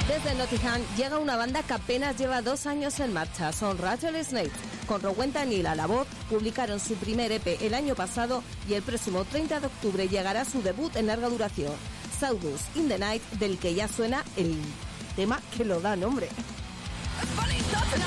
Desde Nottingham llega una banda que apenas lleva 2 años en marcha. Son Rattlesnake. Con Rowenta Neal a la voz, publicaron su primer EP el año pasado y el próximo 30 de octubre llegará su debut en larga duración, Sawdust in the Night, del que ya suena el tema que lo da nombre.